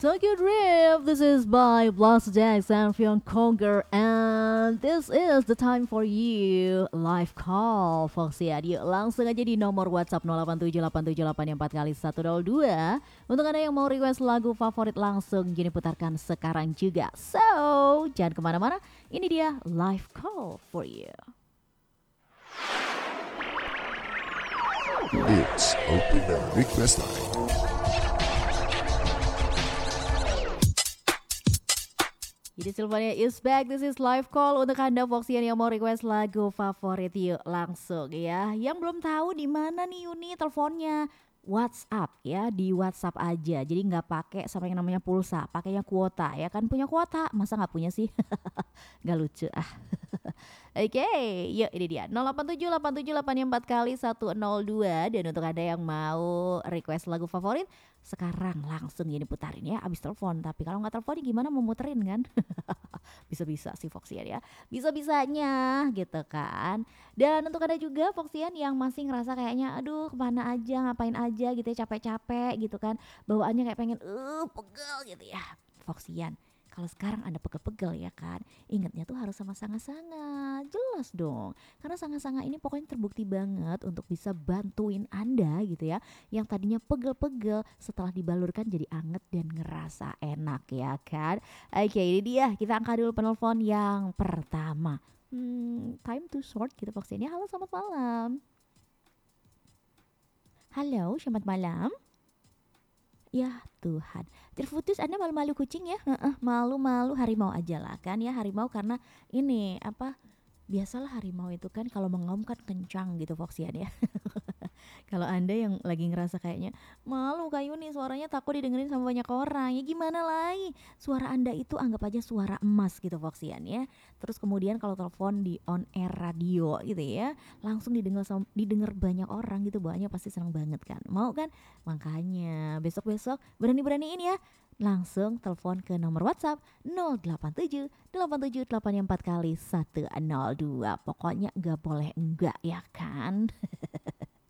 Tokyo Drift, this is by Blast Jax and Fion Conger, and this is the time for you live call Foxy. Yuk langsung aja di nomor WhatsApp 087878 untuk Anda yang mau request lagu favorit langsung jadi putarkan sekarang juga. So, jangan kemana-mana, ini dia live call for you. It's Open Request Line. Jadi teleponnya is back, this is live call untuk Anda Foxian yang mau request lagu favorit. Yuk langsung ya. Yang belum tahu di mana nih Yuni teleponnya, WhatsApp ya, di WhatsApp aja. Jadi nggak pakai sama yang namanya pulsa, pakainya kuota ya kan, punya kuota, masa nggak punya sih? Nggak lucu ah. Oke, yuk ini dia 087878 kali 102. Dan untuk Anda yang mau request lagu favorit, sekarang langsung ini putarin ya abis telepon. Tapi kalau nggak telepon gimana mau muterin kan? Bisa-bisa sih Foxian ya, bisa-bisanya gitu kan. Dan untuk Anda juga Foxian yang masih ngerasa kayaknya aduh kemana aja, ngapain aja gitu ya, capek-capek gitu kan, bawaannya kayak pengen pegel gitu ya Foxian. Kalau sekarang Anda pegel-pegel ya kan, ingatnya tuh harus sama sanga-sanga, jelas dong. Karena sanga-sanga ini pokoknya terbukti banget untuk bisa bantuin Anda gitu ya, yang tadinya pegel-pegel setelah dibalurkan jadi anget dan ngerasa enak ya kan. Oke, ini dia, kita angkat dulu penelpon yang pertama. Time to short gitu Foxian. Halo, selamat malam. Halo, selamat malam. Ya Tuhan, terputus. Anda malu-malu kucing ya? Malu-malu harimau aja lah kan ya, harimau karena ini apa, biasalah harimau itu kan kalau mengaum kan kencang gitu Foxian ya. Kalau Anda yang lagi ngerasa kayaknya malu kayu nih suaranya takut didengerin sama banyak orang, ya gimana lagi? Suara Anda itu anggap aja suara emas gitu Foxian ya. Terus kemudian kalau telepon di on air radio gitu ya, langsung didengar banyak orang gitu, banyak pasti senang banget kan. Mau kan? Makanya besok-besok berani-beraniin ya. Langsung telepon ke nomor WhatsApp 087 kali 102. Pokoknya nggak boleh enggak ya kan.